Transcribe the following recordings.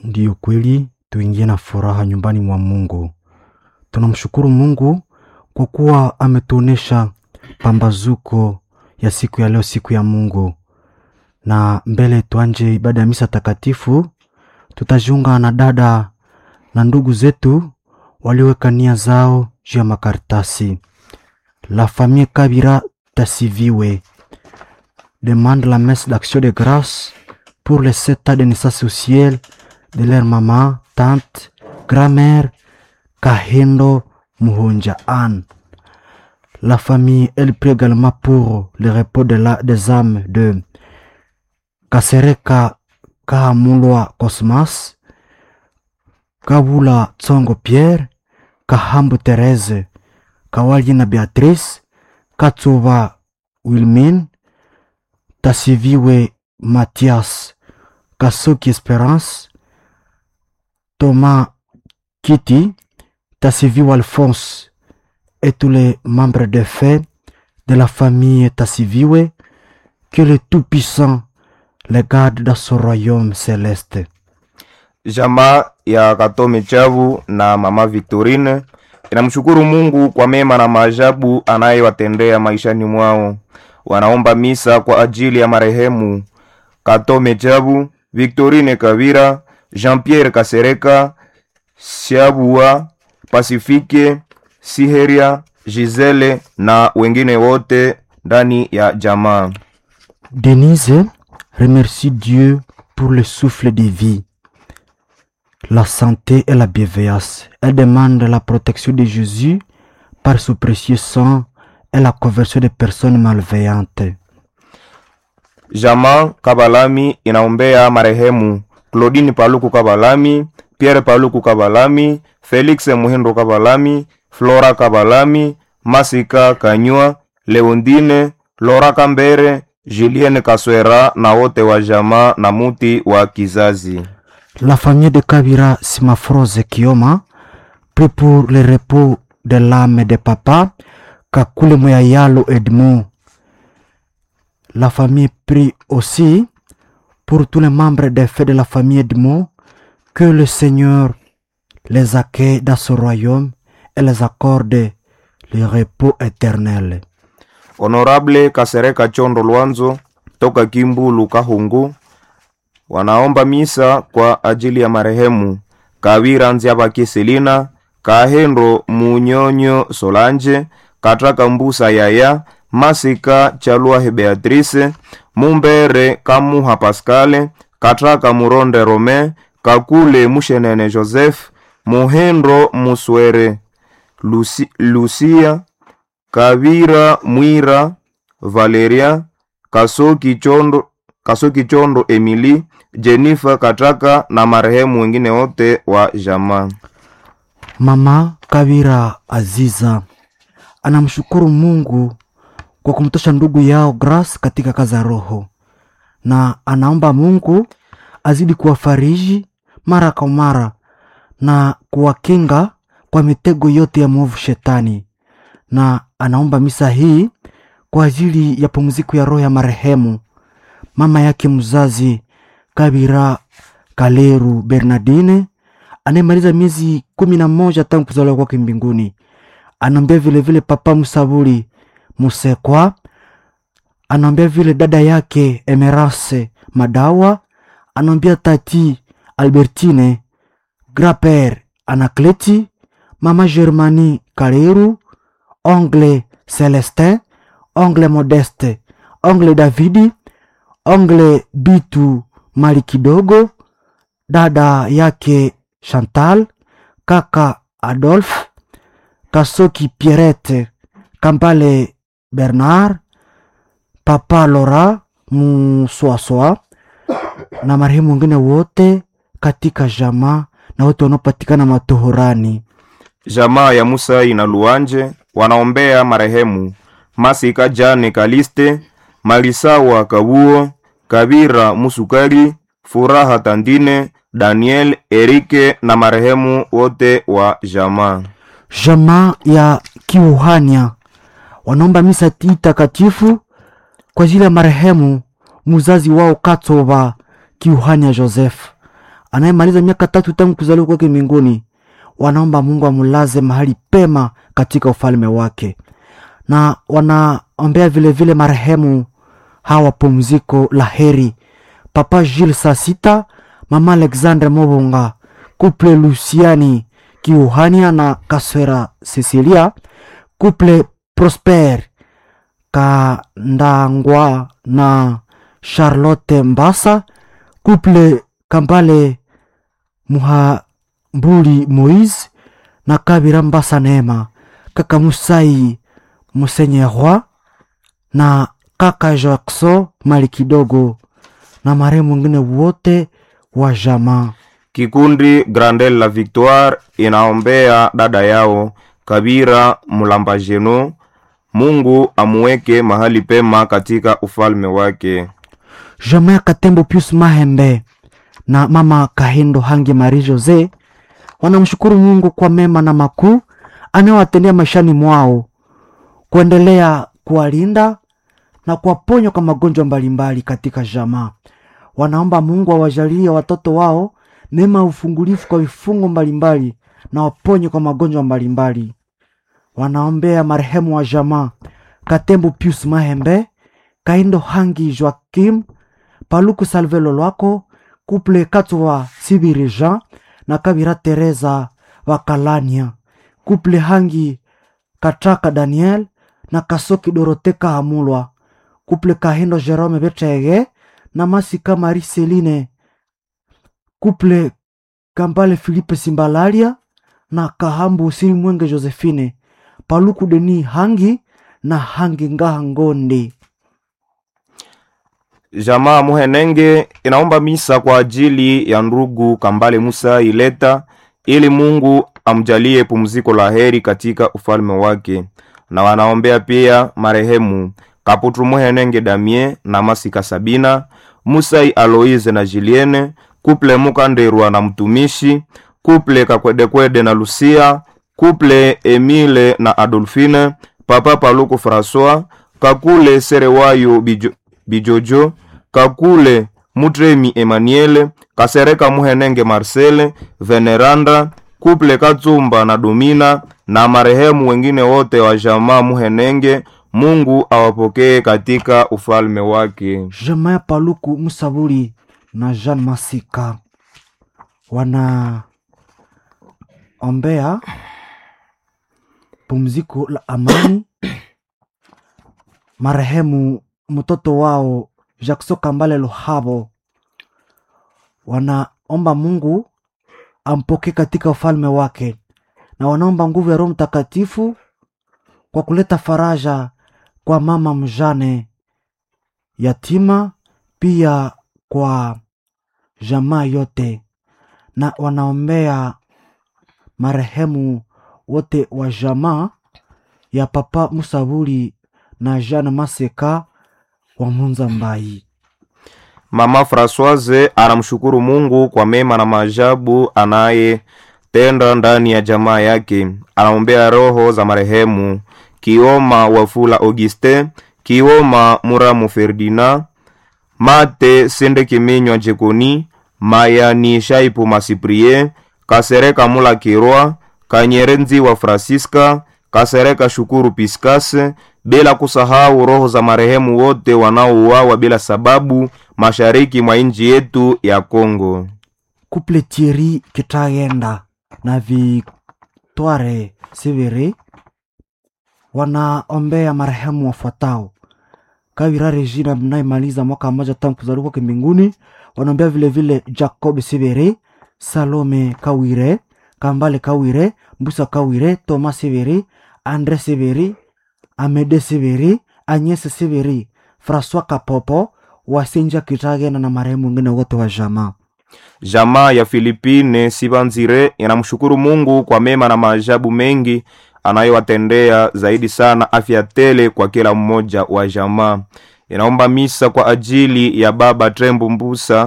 Ndiyo kweli tuingie na furaha nyumbani mwa Mungu. Tunamshukuru Mungu kwa kuwa ametuonesha pambazuko ya siku ya leo, siku ya Mungu. Na mbele tuanje ibada ya misa takatifu, tutajiunga na dada na ndugu zetu waliweka nia zao juu ya makaratasi. La famille Kabira Tassiviwe demande la messe d'action de grâce pour les 7 ans de naissance au ciel de leur maman, tante, grand-mère Kahendo Muhonja Anne. La famille, elle prie également pour le repos des âmes de Kasereka Kahamulwa Cosmas, Kabula Tsongo Pierre, Kahambu Thérèse, Kawalina Béatrice, Katsuva Wilmine, Tassiviwe Mathias, Kasoki Espérance, Thomas Kitty, Tassiviwe Alphonse et tous les membres de fait de la famille Tassiviwe, que le Tout-Puissant les garde dans son royaume céleste. Jamaa ya Katome Chavu na mama Victorine inamshukuru Mungu kwa mema na maajabu anayewatendea maishani mwao. Wanaomba misa kwa ajili ya marehemu Katome Chavu, Victorine Kavira, Jean-Pierre Kasereka, Siabua, Pacifique, Siheria, Gisele na wengine wote ndani ya jamaa. Denise remercie Dieu pour le souffle de vie, la santé et la bienveillance. Elle demande la protection de Jésus par son précieux sang et la conversion des personnes malveillantes. Jamaa Kabalami inaombea marehemu Claudine Paluku Kabalami, Pierre Paluku Kabalami, Felix Muhindo Kabalami, Flora Kabalami, Masika Kanywa, Leondine, Laura Kambere, Julienne Kaswera na wote wa jamaa na muti wa kizazi. La famille de Kabira Simafrose Kioma prie pour le repos de l'âme de papa Kakule Moyayalo Edmond. La famille prie aussi pour tous les membres des fêtes de la famille Edmond, que le Seigneur les accueille dans son royaume et les accorde le repos éternel. Honorable Kasereka Chondo Lwanzo toka Kimbulu Kahungu wanaomba misa kwa ajili ya marehemu Kavira Nziabaki Selina, Kahendo Munyonyo Solange, Katraka Mbusa Yaya, Masika Chalua Beatrice, Mumbere Kamuha Pascale, Katraka Muronde Rome, Kakule Mushenene Joseph, Muhendro Muswere, Lucia, Kavira Mwira, Valeria, Kasoki Chondo Emily, Jennifer Katraka na marehemu wengine wote wa jamaa. Mama Kavira Aziza anamshukuru Mungu kwa kumtosha ndugu yao Grace katika kazi ya roho, na anaomba Mungu azidi kuwafariji mara kwa mara na kuwakinga kwa mitego yote ya mwovu shetani. Na anaomba misa hii kwa ajili ya pumziko ya roho ya marehemu mama yake mzazi Kabira Kaleru Bernardine anayemaliza miezi 11 tangu kuzaliwa kwake mbinguni. Anaombea vile vile papa Musaburi Musekwa, anaombea vile dada yake Emerase Madawa, anaombea tati Albertine, grand-père Anakleti, mama Germanie Kaleru, ongle Celestin, ongle Modeste, ongle Davidi, ongle Bitu Mali kidogo, dada yake Chantal, kaka Adolphe, Kasoki Pierrette, Kampale Bernard, papa Laura Muswaswa na marehemu wengine wote katika jamaa na wote wanaopatikana matohorani. Jamaa ya Musa na Luanje wanaombea marehemu Masika Jane Kaliste, Marisawa Kabuo, Kabira Musukari, Furaha Tandine, Daniel Erike na marehemu wote wa jamaa. Jamaa ya Kiuhania wanaomba misa takatifu kwa ajili ya marehemu muzazi wao Katova Kiuhania Joseph anayemaliza miaka 3 tangu kuzaliwa kwake mbinguni. Wanaomba Mungu amulaze mahali pema katika ufalme wake, na wanaombea vile vile marehemu hawa pumziko la heri: Papa Jules Sasita, Mama Alexandre Mobonga, Couple Luciani Kiuhania na Kaswera Cecilia, Couple Prosper Kandangwa na Charlotte Mbasa, Couple Kambale Muhambuli Moise na Kabira Mbasa Neema, Kaka Musai Musenyerwa na Kaka Jackson Mali Kidogo na marehemu wengine wote wa jamaa. Kikundi Grandel la Victoire inaombea dada yao Kabira Mulamba Jeno, Mungu amuweke mahali pema katika ufalme wake. Jamaa Katembo Pius Mahembe na Mama Kahindo Hangi Marie Jose wanamshukuru Mungu kwa mema na makuu anayowatendea maishani mwao, kuendelea kuwalinda na kuwaponya kwa magonjwa mbalimbali katika jamaa. Wanaomba Mungu awajalie watoto wao neema ufungulifu kwa vifungo mbalimbali na waponye kwa magonjwa mbalimbali. Wanaombea marehemu wa jamaa Katembo Pius Mahembe, Kaindo Hangi Joakim, Paluku Salvelo Lwako, Couple Katwa Sibiri Jean na Kabira Teresa Wakalania, Couple Hangi Katraka Daniel na Kasoki Doroteka Hamulwa, Couple Kahindo Jerome Betege na Masika Marie Celine, Couple Kambale Philippe Simbalaria na Kahambu Siri Mwenge Josephine, Paluku Deni Hangi na Hangi Ngaha Ngondi. Jamaa Muhenenge inaomba misa kwa ajili ya ndugu Kambale Musa Ileta ili Mungu amjalie pumziko la heri katika ufalme wake, na wanaombea pia marehemu Kaputu Muhenenge Damien na Masika Sabina, Musai Aloise na Julienne, Couple Mukanderwa na Mtumishi, Couple Kakwedekwede na Lucia, Couple Emile na Adolphine, Papa Paluku François, Kakule Serewayo Bijojo, Kakule Mutremi Emmanuel, Kasereka Muhenenge Marcel, Veneranda, Couple Katsumba na Domina na marehemu wengine wote wa jamaa Muhenenge. Mungu awapokee katika ufalme wake. Jamaa Paluku Musaburi na Jean Masika wana ombea pumziko la amani marehemu mtoto wao Jackson Kambale Lohabo. Wanaomba Mungu ampokee katika ufalme wake, na wanaomba nguvu ya Roho Mtakatifu kwa kuleta faraja kwa mama mjane yatima, pia kwa jamaa yote, na wanaombea marehemu wote wa jamaa ya Papa Musaburi na Jean Maseka wa Munza Mbai. Mama Françoise anamshukuru Mungu kwa mema na maajabu anaye tenda ndani ya jamaa yake. Anaombea roho za marehemu Kioma Wafula Auguste, Kioma Muramu Ferdinand, Mate Sende Kimenywa Jekoni, Mayani Shaipu Masiprie, Kasereka Mula Kirwa, Kanyerenzi wa Francisca, Kasereka Shukuru Piskase, bila kusahau roho za marehemu wote wanaouawa bila sababu mashariki mwa nchi yetu ya Kongo. Couple Thierry Kitagenda na Victoire Severe wanaombea marehemu wafuatao: Kawira Regina mnaimaliza mwaka mmoja tangu kuzaliwa kwake mbinguni. Wanaombea vile vile Jacob Severe, Salome Kawire, Kambale Kawire, Mbusa Kawire, Thomas Severe, Andre Severe, Amede Severe, Agnes Severe, François Kapopo, Wasenja Kitagenda na marehemu wengine wote wa jamaa. Jamaa ya Philippine Sibanzire inamshukuru Mungu kwa mema na maajabu mengi anayowatendea, zaidi sana afya tele kwa kila mmoja wa jamaa. Inaomba misa kwa ajili ya baba Trembo Mbusa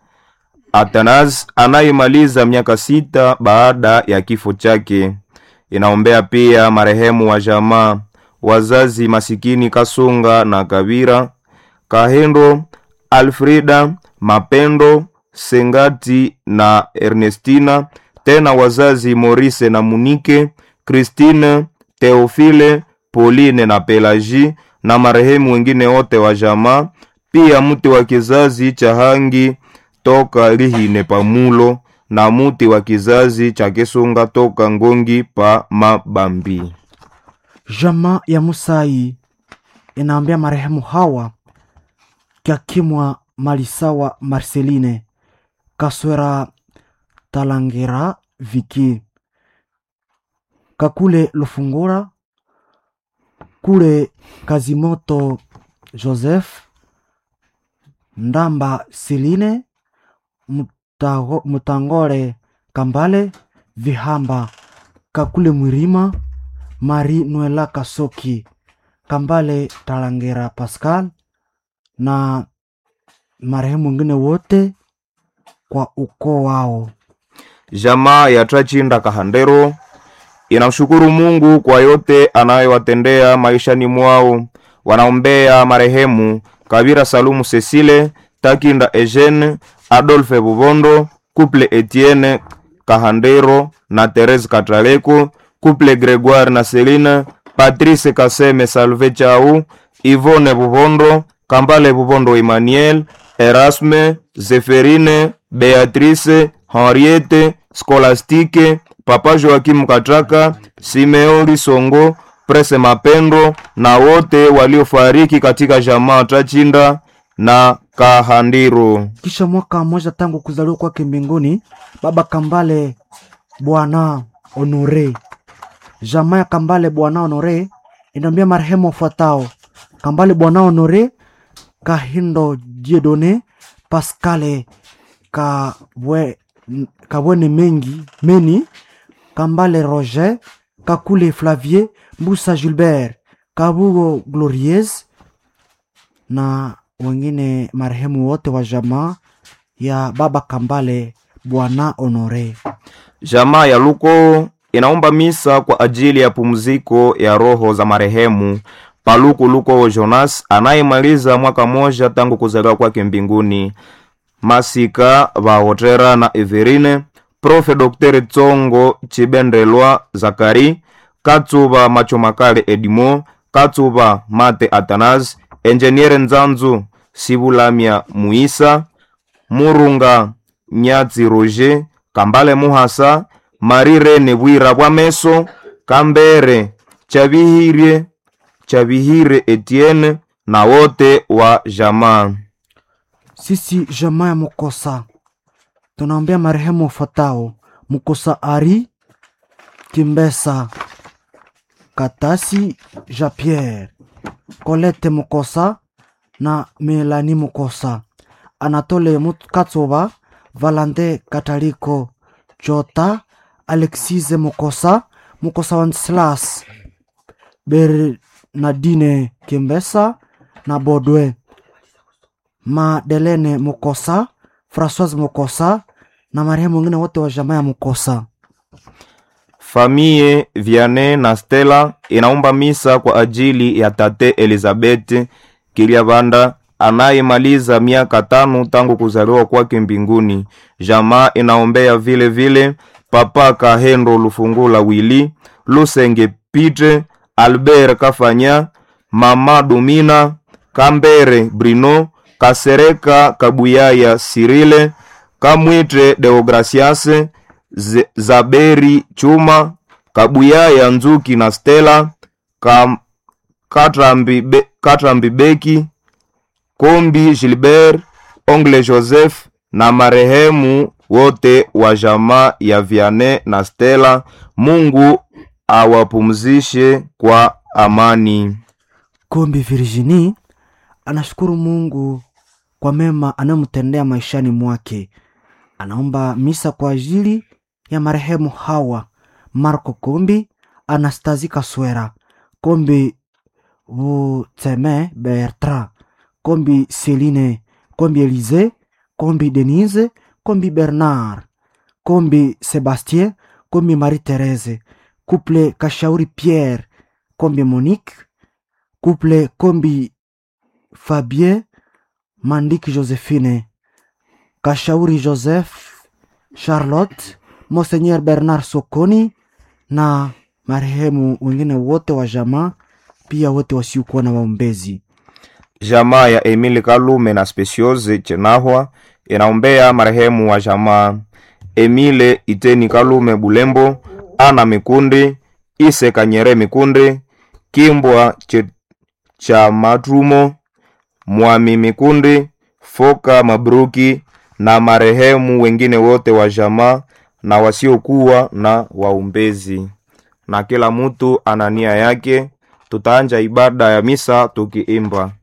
Atanas anayemaliza miaka 6 baada ya kifo chake. Inaombea pia marehemu wa jamaa, wazazi masikini Kasunga na Kabira, Kahendo, Alfreda, Mapendo, Sengati na Ernestina, tena wazazi Maurice na Munike, Christine, Theophile, Pauline na Pelagie na marehemu wengine wote wa jamaa, pia mti wa kizazi cha Hangi toka Lihine Pamulo na mti wa kizazi cha Kisunga toka Ngongi pa Mabambi. Jamaa ya Musai inaambia marehemu Hawa Kakimwa Malisawa Marceline Kaswera Talangera Viki Kakule Lufungura Kule Kazimoto Joseph Ndamba Celine Mutangore Kambale Vihamba Kakule Mwirima Marie Noela Kasoki Kambale Talangera Pascal na marehemu wengine wote kwa ukoo wao. Jamaa ya Trachinda Kahandero inamshukuru Mungu kwa yote anayowatendea maishani mwao. Wanaombea marehemu Kabira Salumu Cecile, Takinda Eugene, Adolphe Bubondo, couple Etienne Kahandero na Therese Katraleko, couple Gregoire na Celine, Patrice Kaseme Salve Chau, Yvonne Bubondo, Kambale Bubondo Emmanuel, Erasme, Zeferine, Beatrice, Henriette, Scholastique, Papa Joakim Katraka, Simeon Songo, Prese Mapendo na wote waliofariki katika jamaa Trachinda na Kahandiro. Kisha mwaka mmoja tangu kuzaliwa kwake mbinguni, baba Kambale Bwana Honore. Jamaa ya Kambale Bwana Honore inaambia marehemu wafuatao: Kambale Bwana Honore Kahindo Dieudonné, Pascale Kabwene Meni, Kambale Roger, Kakule Flavier, Mbusa Gilbert, Kabugo Glorieuse na wengine marehemu wote wa jamaa ya baba Kambale Bwana Honore. Jamaa ya Luko inaomba misa kwa ajili ya pumziko ya roho za marehemu Paluku Luko Jonas anayemaliza mwaka moja tangu kuzaliwa kwake mbinguni, Masika Bahotera na Everine, Profe Dr. Tsongo Chibendelwa Zakari, Katsuba Machomakale Edimo, Katsuba Mate Atanas, Engineer Nzanzu Sibulamia Muisa, Murunga Nyatsi Roger, Kambale Muhasa, Marire Nebwira Bwameso, Kambere Chabihire Etienne na wote wa jamaa. Sisi jamaa ya Mukosa tunaombea marehemu wafuatao: Mukosa Ari Kimbesa, Katasi Jean-Pierre, Colette Mukosa na Melanie Mukosa, Anatole Katsoba, Valente Kataliko Jota, Alexise Mukosa, Mukosa Wanslas, Bernadine Kimbesa na Bodwe, Madeleine Mukosa, Françoise Mukosa na marehemu wengine wote wa jamaa ya Mukosa. Famille Vianney na Stella inaomba misa kwa ajili ya tate Elizabeth Kiliabanda anayemaliza miaka 5 tangu kuzaliwa kwake mbinguni. Jamaa inaombea vile vile Papa Kahendo Lufungula Willy, Lusenge Pite, Albert Kafanya, Mama Domina, Kambere Brino, Kasereka Kabuyaya Sirile, Kamwitre Deogracias, Zaberi Chuma, Kabuyaya Nzuki na Stella, Katrambi Beki, Kombi Gilbert, Ongle Joseph na marehemu wote wa jamaa ya Vianney na Stella. Mungu awapumzishe kwa amani. Kombi Virginie anashukuru Mungu kwa mema anayomtendea maishani mwake. Anaomba misa kwa ajili ya marehemu Hawa Marco Kombi, Anastasie Kaswera, Kombi Buteme Bertrand, Kombi Celine, Kombi Elise, Kombi Denise, Kombi Bernard, Kombi Sébastien, Kombi Marie-Thérèse, couple Kashauri Pierre, Kombi Monique, couple Kombi Fabien, Mandik Josephine, Kashauri Joseph, Charlotte, Monseigneur Bernard Sokoni na marehemu wengine wote wa jamaa, pia wote wasiokuwa na waombezi. Jamaa ya Emile Kalume na Speciose Chenahwa inaombea marehemu wa jamaa Emile Iteni Kalume Bulembo, Ana Mikundi, Ise Kanyere Mikundi, Kimbwa cha Matrumo, Mwami Mikundi, Foka Mabruki na marehemu wengine wote wa jamaa na wasiokuwa na waombezi. Na kila mtu ana nia yake. Tutaanja ibada ya misa tukiimba.